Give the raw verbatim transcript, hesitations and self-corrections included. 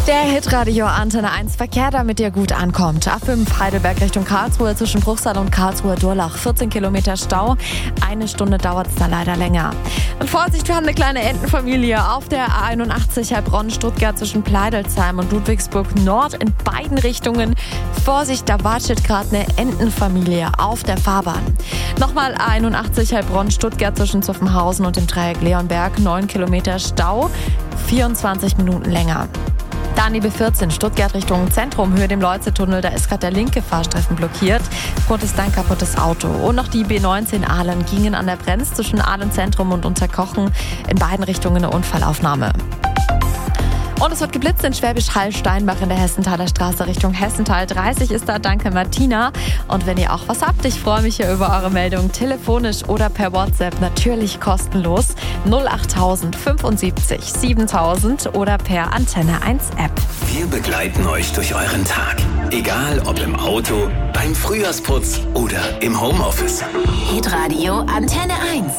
Der Hitradio Antenne eins Verkehr, damit ihr gut ankommt. A fünf Heidelberg Richtung Karlsruhe zwischen Bruchsal und Karlsruhe-Durlach. vierzehn Kilometer Stau. Eine Stunde dauert es da leider länger. Und Vorsicht, wir haben eine kleine Entenfamilie auf der A einundachtzig Heilbronn-Stuttgart zwischen Pleidelsheim und Ludwigsburg Nord in beiden Richtungen. Vorsicht, da wartet gerade eine Entenfamilie auf der Fahrbahn. Nochmal A einundachtzig Heilbronn-Stuttgart zwischen Zuffenhausen und dem Dreieck Leonberg. neun Kilometer Stau, vierundzwanzig Minuten länger. Dann die B vierzehn Stuttgart Richtung Zentrum, Höhe dem Leuze-Tunnel. Da ist gerade der linke Fahrstreifen blockiert. Grund ist ein kaputtes Auto. Und noch die B neunzehn Ahlen gingen an der Brenz zwischen Ahlen Zentrum und Unterkochen. In beiden Richtungen eine Unfallaufnahme. Und es wird geblitzt in Schwäbisch Hall-Steinbach in der Hessenthaler Straße Richtung Hessenthal. dreißig ist da, danke Martina. Und wenn ihr auch was habt, ich freue mich hier über eure Meldung. Telefonisch oder per WhatsApp, natürlich kostenlos. null achttausend fünfundsiebzig siebentausend oder per Antenne eins App. Wir begleiten euch durch euren Tag. Egal ob im Auto, beim Frühjahrsputz oder im Homeoffice. Hitradio Antenne eins.